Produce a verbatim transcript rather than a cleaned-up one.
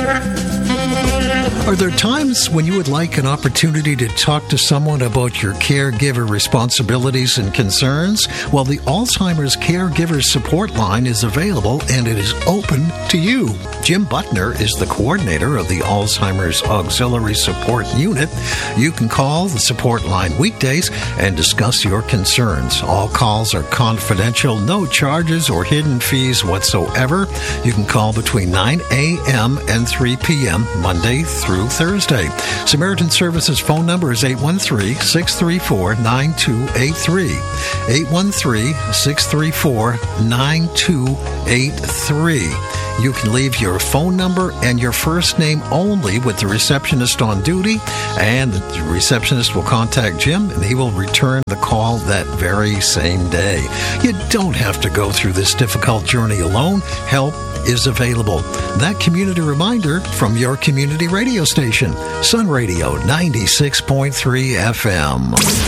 Are there times when you would like an opportunity to talk to someone about your caregiver responsibilities and concerns? Well, the Alzheimer's Caregiver Support Line is available and it is open to you. Jim Butner is the coordinator of the Alzheimer's Auxiliary Support Unit. You can call the support line weekdays and discuss your concerns. All calls are confidential, no charges or hidden fees whatsoever. You can call between nine a.m. and three p.m. Monday through Thursday. Samaritan Services phone number is eight one three, six three four, nine two eight three. eight one three, six three four, nine two eight three. You can leave your phone number and your first name only with the receptionist on duty, and the receptionist will contact Jim and he will return the call that very same day. You don't have to go through this difficult journey alone. Help is available. That community reminder from your community radio station, Sun Radio ninety-six point three F M.